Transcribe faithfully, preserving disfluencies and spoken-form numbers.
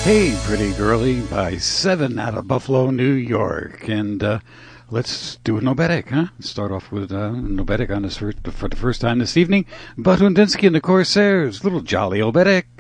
Hey, Pretty Girlie by Seven out of Buffalo, New York. And uh, let's do a Nobetic, huh? Start off with uh, Nobetic on this first, for the first time this evening. Bud Hundinsky and the Corsairs, little jolly Obetic.